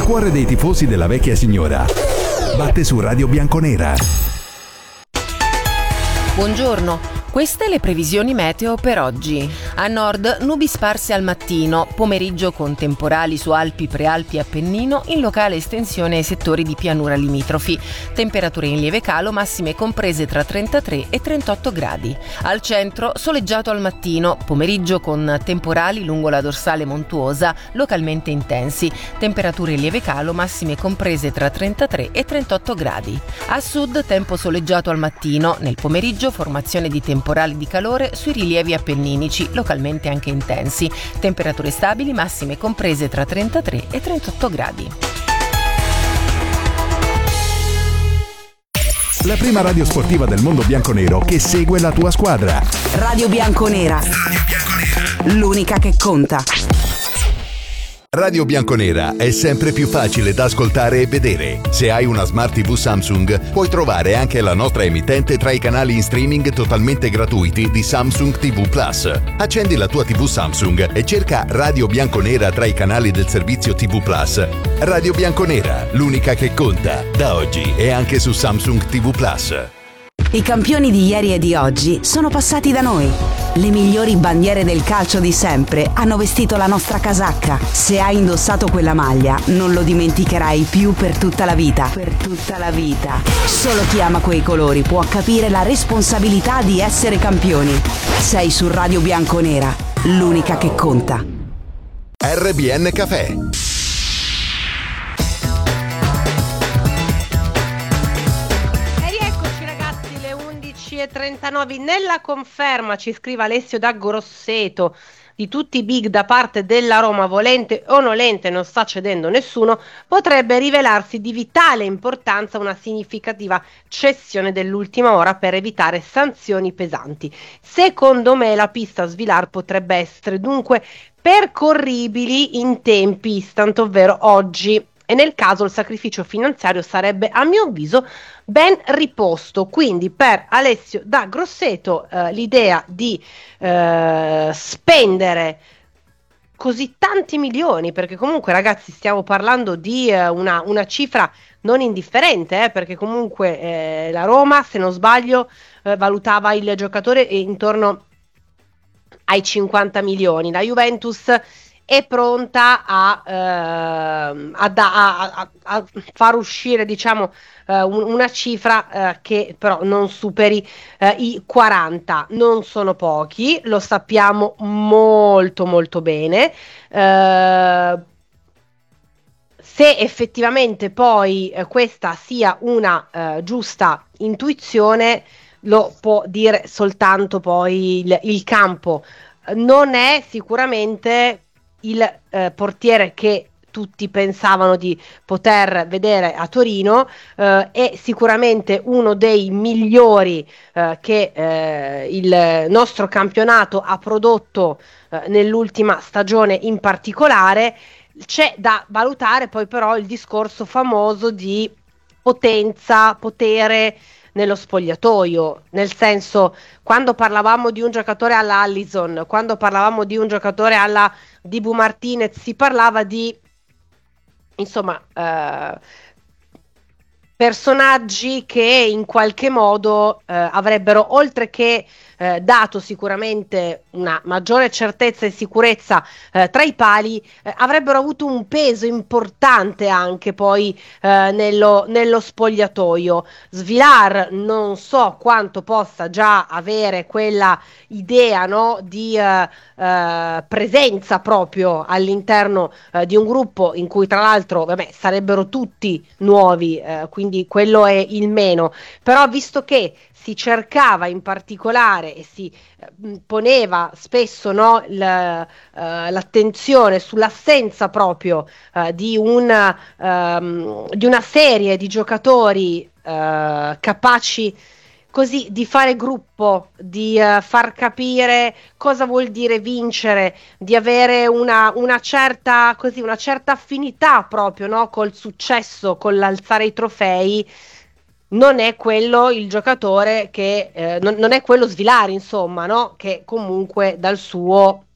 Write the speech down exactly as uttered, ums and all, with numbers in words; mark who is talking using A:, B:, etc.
A: cuore dei tifosi della vecchia signora batte su Radio Bianconera.
B: Buongiorno. Queste le previsioni meteo per oggi. A nord nubi sparse al mattino, pomeriggio con temporali su Alpi, Prealpi e Appennino, in locale estensione ai settori di pianura limitrofi. Temperature in lieve calo, massime comprese tra trentatré e trentotto gradi. Al centro soleggiato al mattino, pomeriggio con temporali lungo la dorsale montuosa, localmente intensi. Temperature in lieve calo, massime comprese tra trentatré e trentotto gradi. A sud tempo soleggiato al mattino, nel pomeriggio formazione di temporali di calore sui rilievi appenninici, localmente anche intensi. Temperature stabili, massime comprese tra trentatré e trentotto gradi.
A: La prima radio sportiva del mondo bianconero che segue la tua squadra.
C: Radio Bianconera. Radio Bianconera. L'unica che conta.
A: Radio Bianconera è sempre più facile da ascoltare e vedere. Se hai una Smart tivù Samsung, puoi trovare anche la nostra emittente tra i canali in streaming totalmente gratuiti di Samsung tivù Plus. Accendi la tua tivù Samsung e cerca Radio Bianconera tra i canali del servizio tivù Plus. Radio Bianconera, l'unica che conta, da oggi e anche su Samsung tivù Plus.
C: I campioni di ieri e di oggi sono passati da noi. Le migliori bandiere del calcio di sempre hanno vestito la nostra casacca. Se hai indossato quella maglia, non lo dimenticherai più per tutta la vita. Per tutta la vita. Solo chi ama quei colori può capire la responsabilità di essere campioni. Sei su Radio Bianconera, l'unica che conta.
A: R B N Café.
D: e trentanove nella conferma, ci scrive Alessio da Grosseto, di tutti i big da parte della Roma, volente o nolente, non sta cedendo nessuno, potrebbe rivelarsi di vitale importanza una significativa cessione dell'ultima ora per evitare sanzioni pesanti. Secondo me la pista a Svilar potrebbe essere dunque percorribili in tempi instant, ovvero oggi, e nel caso il sacrificio finanziario sarebbe a mio avviso ben riposto. Quindi per Alessio da Grosseto eh, l'idea di eh, spendere così tanti milioni, perché comunque ragazzi stiamo parlando di eh, una, una cifra non indifferente, eh, perché comunque eh, la Roma, se non sbaglio, eh, valutava il giocatore intorno ai cinquanta milioni, la Juventus è pronta a, eh, a, a, a, a far uscire, diciamo, eh, un, una cifra eh, che però non superi eh, i quaranta. Non sono pochi, lo sappiamo molto molto bene. Eh, se effettivamente poi eh, questa sia una eh, giusta intuizione, lo può dire soltanto poi il, il campo. Non è sicuramente il eh, portiere che tutti pensavano di poter vedere a Torino, eh, è sicuramente uno dei migliori eh, che eh, il nostro campionato ha prodotto eh, nell'ultima stagione in particolare. C'è da valutare poi però il discorso famoso di potenza, potere nello spogliatoio, nel senso, quando parlavamo di un giocatore alla Allison, quando parlavamo di un giocatore alla Dibu Martinez, si parlava di insomma eh, personaggi che in qualche modo eh, avrebbero, oltre che eh, dato sicuramente una maggiore certezza e sicurezza eh, tra i pali, eh, avrebbero avuto un peso importante anche poi eh, nello, nello spogliatoio. Svilar non so quanto possa già avere quella idea, no, di eh, eh, presenza proprio all'interno eh, di un gruppo in cui tra l'altro vabbè, sarebbero tutti nuovi, eh, quindi quello è il meno, però visto che si cercava in particolare e si eh, poneva spesso, no, l, eh, l'attenzione sull'assenza proprio eh, di, un, ehm, di una serie di giocatori eh, capaci così di fare gruppo, di uh, far capire cosa vuol dire vincere, di avere una, una certa così una certa affinità proprio, no, col successo, con l'alzare i trofei. Non è quello il giocatore che eh, non, non è quello Svilari, insomma, no, che comunque dal suo